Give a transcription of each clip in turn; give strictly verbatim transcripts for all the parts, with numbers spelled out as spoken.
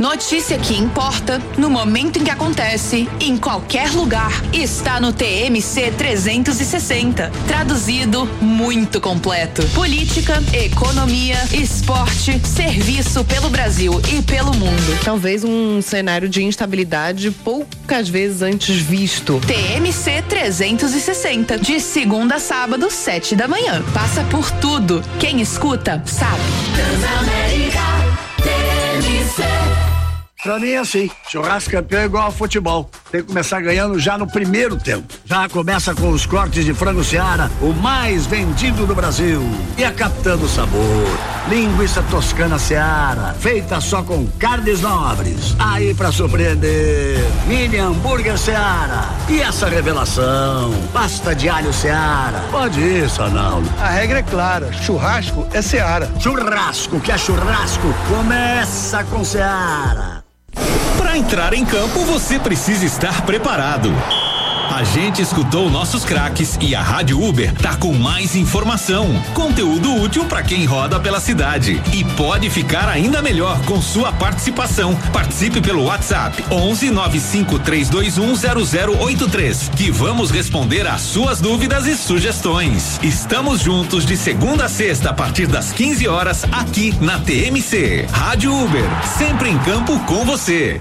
Notícia que importa, no momento em que acontece, em qualquer lugar, está no T M C trezentos e sessenta. Traduzido, muito completo. Política, economia, esporte, serviço pelo Brasil e pelo mundo. Talvez um cenário de instabilidade poucas vezes antes visto. T M C trezentos e sessenta, de segunda a sábado, sete da manhã. Passa por tudo. Quem escuta, sabe. Transamérica, T M C. Pra mim é assim, churrasco campeão é igual ao futebol, tem que começar ganhando já no primeiro tempo. Já começa com os cortes de frango Seara, o mais vendido do Brasil. E a captando sabor, linguiça toscana Seara, feita só com carnes nobres. Aí pra surpreender, mini hambúrguer Seara. E essa revelação, pasta de alho Seara. Pode ir, Sanaldo. A regra é clara, churrasco é Seara. Churrasco que é churrasco, começa com Seara. Para entrar em campo, você precisa estar preparado. A gente escutou nossos craques e a Rádio Uber tá com mais informação, conteúdo útil para quem roda pela cidade. E pode ficar ainda melhor com sua participação. Participe pelo WhatsApp onze nove cinco três dois um zero zero oito três, que vamos responder às suas dúvidas e sugestões. Estamos juntos de segunda a sexta a partir das quinze horas aqui na T M C. Rádio Uber, sempre em campo com você.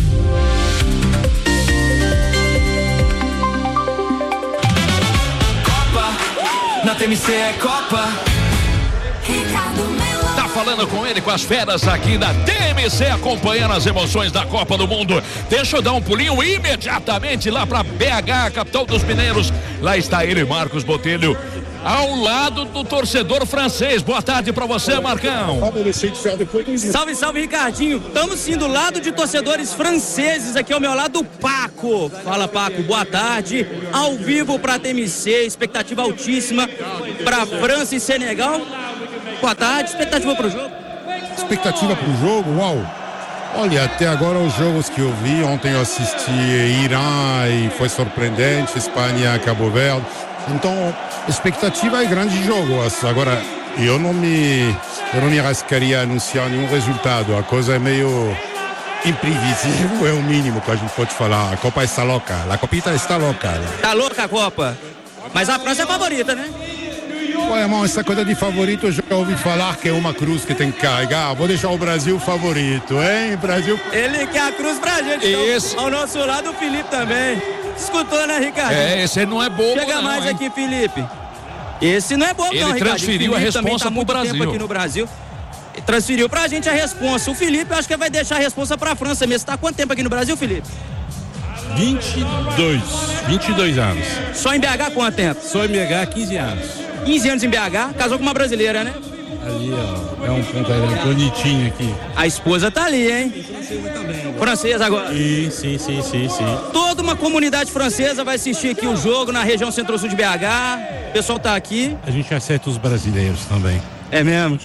Na T M C é Copa. Tá falando com ele, com as feras aqui da T M C, acompanhando as emoções da Copa do Mundo. Deixa eu dar um pulinho imediatamente lá pra B H, capital dos mineiros. Lá está ele, Marcos Botelho, ao lado do torcedor francês. Boa tarde pra você, Marcão. Salve, salve, Ricardinho. Estamos sim do lado de torcedores franceses. Aqui ao meu lado, o Paco. Fala, Paco, boa tarde. Ao vivo pra T M C, expectativa altíssima pra França e Senegal. Boa tarde, expectativa pro jogo? Expectativa pro jogo? Uau! Olha, até agora os jogos que eu vi, ontem eu assisti Irã e foi surpreendente, Espanha, Cabo Verde. Então, expectativa é grande jogo. Agora, eu não me, eu não me arriscaria a anunciar nenhum resultado. A coisa é meio imprevisível, é o mínimo que a gente pode falar. A Copa está louca, a Copita está louca. Tá louca a Copa, mas a França é favorita, né? Ué, irmão, essa coisa de favorito eu já ouvi falar que é uma cruz que tem que carregar. Vou deixar o Brasil favorito, hein, Brasil? Ele quer a cruz pra gente. Isso. Então, ao nosso lado, o Felipe também. Escutou, né, Ricardo? É, esse não é bobo. Chega não, mais hein? aqui, Felipe. Esse não é bobo, Ele não, Ricardo. transferiu a responsa tá pro muito Brasil. Tempo aqui no Brasil. Transferiu pra gente a responsa. O Felipe, eu acho que vai deixar a responsa pra França mesmo. Tá há quanto tempo aqui no Brasil, Felipe? vinte e dois, vinte e dois anos. Só em B H quanto tempo? Só em B H, quinze anos. quinze anos em B H, casou com uma brasileira, né? Ali, ó, é um ponto bonitinho aqui. A esposa tá ali, hein? Francesa agora. Sim, sim, sim, sim, sim. Toda uma comunidade francesa vai assistir aqui o jogo na região centro-sul de B H. O pessoal tá aqui. A gente acerta os brasileiros também. É mesmo?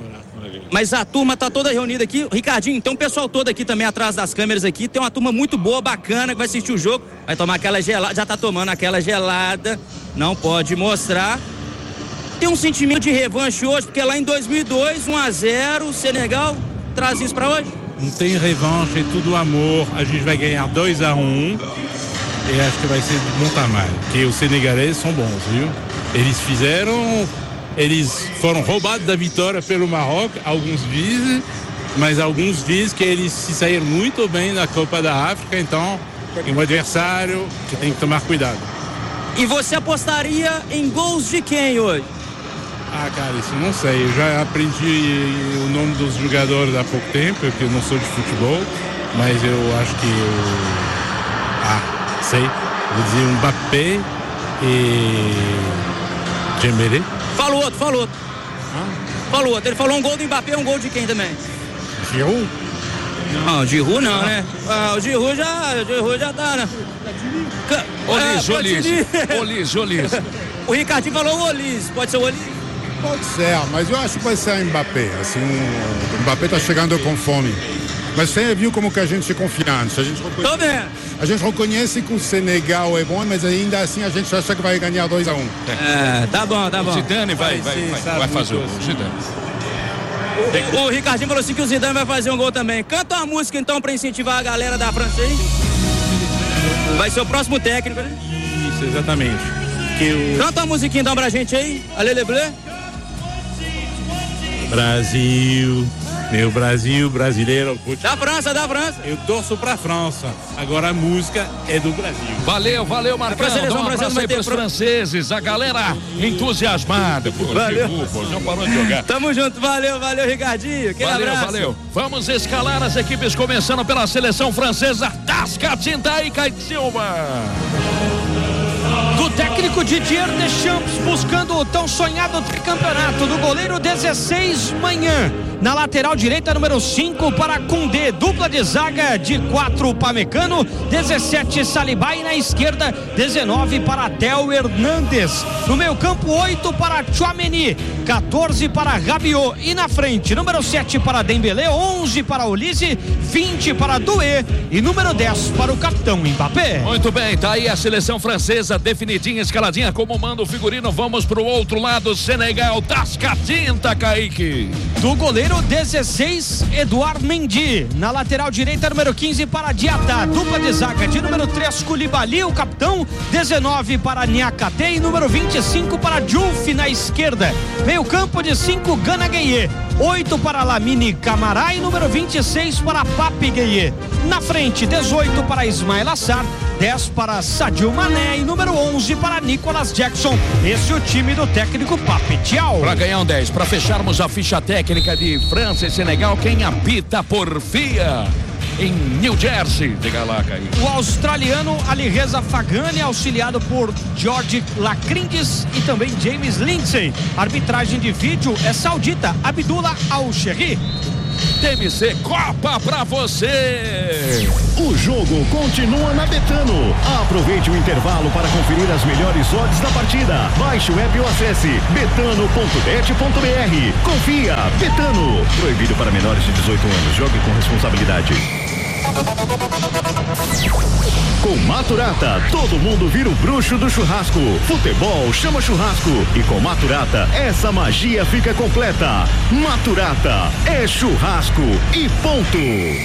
Mas a turma tá toda reunida aqui. Ricardinho, tem um pessoal todo aqui também atrás das câmeras aqui. Tem uma turma muito boa, bacana, que vai assistir o jogo. Vai tomar aquela gelada, já tá tomando aquela gelada. Não pode mostrar. Tem um sentimento de revanche hoje, porque lá em dois mil e dois, um a zero, o Senegal traz isso pra hoje? Não tem revanche, é tudo amor. A gente vai ganhar dois a um. E acho que vai ser de bom tamanho. Porque os senegaleses são bons, viu? Eles fizeram... Eles foram roubados da vitória pelo Marrocos, alguns dizem, mas alguns dizem que eles se saíram muito bem na Copa da África, então é um adversário que tem que tomar cuidado. E você apostaria em gols de quem hoje? Ah, cara, isso eu não sei. Eu já aprendi o nome dos jogadores há pouco tempo, porque eu não sou de futebol, mas eu acho que eu... Ah, sei. Vou dizer Mbappé e... Dembélé. Falou outro, falou outro. Ah? Falou outro. Ele falou um gol do Mbappé, um gol de quem também? Giroud? Não, o Giroud não, ah. né? Ah, o Giroud já, o Giroud já tá, né? Olis, é, Olis, Olis, Olis. O Ricardinho falou o Olis, pode ser o Olis? Pode ser, mas eu acho que vai ser o Mbappé. Assim, o Mbappé tá chegando com fome. Mas você viu como que a gente é confiante. A gente reconhece, Tô vendo. A gente reconhece que o Senegal é bom, mas ainda assim a gente acha que vai ganhar dois a um. É, tá bom, tá bom. O Zidane vai, vai, vai, vai, vai fazer o Zidane. O Ricardinho falou assim que o Zidane vai fazer um gol também. Canta uma música então pra incentivar a galera da França aí. Vai ser o próximo técnico, né? Isso, exatamente. Que o... Canta uma musiquinha então pra gente aí. Alele Bleu. Brasil, meu Brasil brasileiro. Da França, da França. Eu torço pra França. Agora a música é do Brasil. Valeu, valeu, Marcão. Dá um abraço aí pros franceses, a galera entusiasmada. Pô, valeu. Pô, já parou de jogar. Tamo junto, valeu, valeu, Ricardinho. Aquele valeu, abraço. valeu. Vamos escalar as equipes, começando pela seleção francesa. Tascatinta e Kaique Silva. Do técnico Didier Deschamps, buscando o tão sonhado tricampeonato. Do goleiro dezesseis, Manhã. Na lateral direita, número cinco para Koundé. Dupla de zaga de quatro, Pamecano. dezessete, Saliba. E na esquerda, dezenove para Theo Hernandes. No meio campo, oito para Tchouaméni. quatorze para Rabiot. E na frente, número sete para Dembélé. onze para Olise. vinte para Doué. E número dez para o capitão Mbappé. Muito bem, tá aí a seleção francesa definidinha, escaladinha como manda o figurino. Vamos pro outro lado, Senegal. Tascatinta, Kaique. Do goleiro dezesseis, Eduard Mendy. Na lateral direita, número quinze para Diatá. Dupla de zaga de número três, Koulibaly, o capitão. dezenove para Niakate. E número vinte e cinco para Diouf na esquerda. Meio campo de cinco, Gana Gueye. oito para Lamine Camara. E número vinte e seis para Pape Gueye. Na frente, dezoito para Ismail Assar. dez para Sadio Mané. E número onze para Nicolas Jackson. Esse é o time do técnico Pape Thiaw. Para ganhar um dez, para fecharmos a ficha técnica de França e Senegal, quem apita por Fia em New Jersey. Diga lá, Caí. O australiano Alireza Fagani, auxiliado por George Lacrindes e também James Lindsay. Arbitragem de vídeo é saudita, Abdullah Al-Sherri. T M C Copa pra você. O jogo continua na Betano. Aproveite o intervalo para conferir as melhores odds da partida. Baixe o app ou acesse betano ponto bet ponto br. Confia, Betano. Proibido para menores de dezoito anos. Jogue com responsabilidade. Com Maturata, todo mundo vira o bruxo do churrasco. Futebol chama churrasco. E com Maturata, essa magia fica completa. Maturata é churrasco e ponto.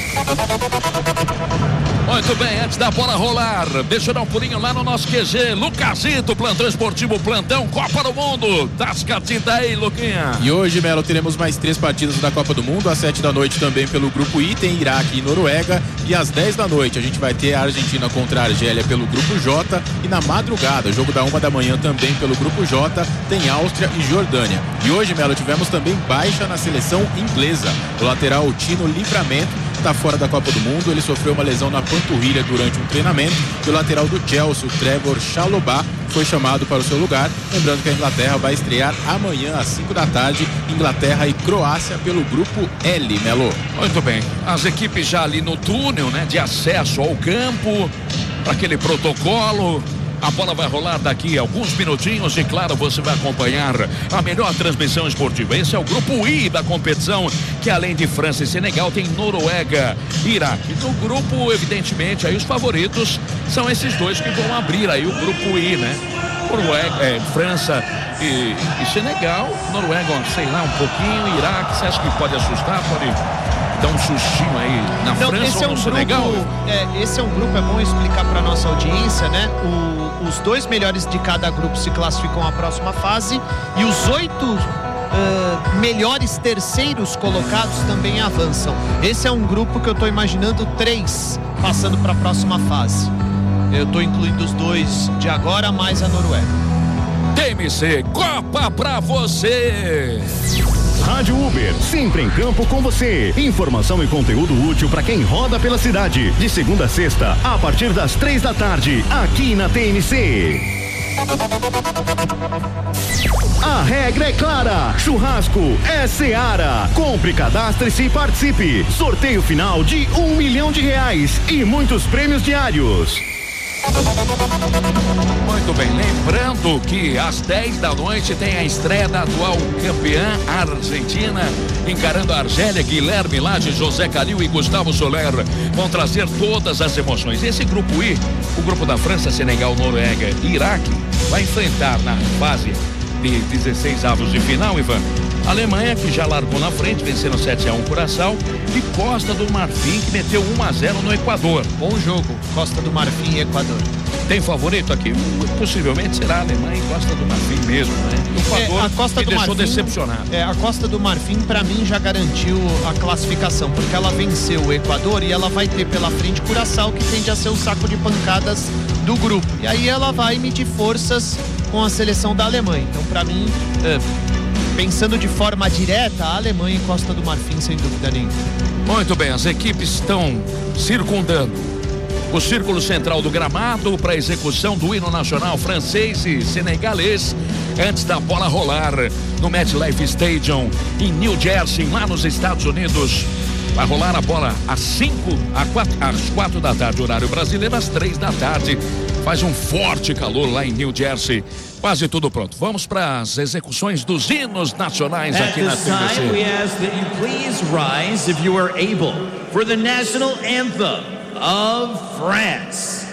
Muito bem, antes da bola rolar, deixa eu dar um pulinho lá no nosso Q G. Lucasito, plantão esportivo, plantão Copa do Mundo. Tascatinta aí, Luquinha. E hoje, Melo, teremos mais três partidas da Copa do Mundo. Às sete da noite também pelo grupo I, tem Iraque e Noruega. E às dez da noite a gente vai ter a Argentina contra a Argélia pelo grupo J. E na madrugada, jogo da uma da manhã também pelo grupo J, tem Áustria e Jordânia. E hoje, Melo, tivemos também baixa na seleção inglesa. O lateral Tino Livramento está fora da Copa do Mundo. Ele sofreu uma lesão na panturrilha durante um treinamento. E o lateral do Chelsea, o Trevor Chalobah, foi chamado para o seu lugar. Lembrando que a Inglaterra vai estrear amanhã às cinco da tarde, Inglaterra e Croácia pelo grupo L, Melo. Muito bem, as equipes já ali no túnel, né, de acesso ao campo, para aquele protocolo. A bola vai rolar daqui a alguns minutinhos e, claro, você vai acompanhar a melhor transmissão esportiva. Esse é o grupo I da competição, que além de França e Senegal, tem Noruega e Iraque. No grupo, evidentemente, aí os favoritos são esses dois que vão abrir aí o grupo I, né? Noruega, é, França e, e Senegal. Noruega, sei lá, um pouquinho. Iraque, você acha que pode assustar? Pode dar um sustinho aí na Não, França esse ou é um no Senegal? Grupo, é, esse é um grupo, é bom explicar para nossa audiência, né? O, os dois melhores de cada grupo se classificam à próxima fase e os oito uh, melhores terceiros colocados também avançam. Esse é um grupo que eu estou imaginando três passando para a próxima fase. Eu estou incluindo os dois de agora, mais a Noruega. T M C Copa pra você. Rádio Uber, sempre em campo com você. Informação e conteúdo útil para quem roda pela cidade. De segunda a sexta, a partir das três da tarde, aqui na T M C. A regra é clara, churrasco é Seara. Compre, cadastre-se e participe. Sorteio final de um milhão de reais e muitos prêmios diários. Muito bem, lembrando que às dez da noite tem a estreia da atual campeã Argentina, encarando a Argélia. Guilherme Lage, José Calil e Gustavo Soler vão trazer todas as emoções. Esse grupo I, o grupo da França, Senegal, Noruega e Iraque, vai enfrentar na fase de dezesseis avos de final, Ivan, A Alemanha, que já largou na frente, vencendo sete a um Curaçao, e Costa do Marfim, que meteu um a zero no Equador. Bom jogo, Costa do Marfim e Equador. Tem favorito aqui? Possivelmente será a Alemanha e Costa do Marfim mesmo, né? O Equador é, a Costa me do deixou Marfim, decepcionado. É, a Costa do Marfim, para mim, já garantiu a classificação, porque ela venceu o Equador e ela vai ter pela frente Curaçao, que tende a ser o saco de pancadas do grupo. E aí ela vai medir forças com a seleção da Alemanha. Então, para mim, é, pensando de forma direta, a Alemanha e Costa do Marfim, sem dúvida nenhuma. Muito bem, as equipes estão circundando o círculo central do gramado para a execução do hino nacional francês e senegalês antes da bola rolar no MetLife Stadium em New Jersey, lá nos Estados Unidos. Vai rolar a bola às cinco, às quatro da tarde, horário brasileiro, às três da tarde. Faz um forte calor lá em New Jersey. Quase tudo pronto. Vamos para as execuções dos hinos nacionais aqui na T V C. We ask that you please rise if you are able for the national anthem of France.